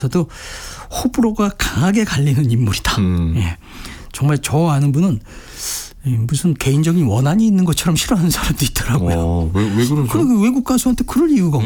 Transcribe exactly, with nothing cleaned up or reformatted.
저도 호불호가 강하게 갈리는 인물이다. 음. 예. 정말 저 아는 분은 무슨 개인적인 원한이 있는 것처럼 싫어하는 사람도 있더라고요. 어, 왜, 왜 그러죠? 그러게 외국 가수한테 그럴 이유가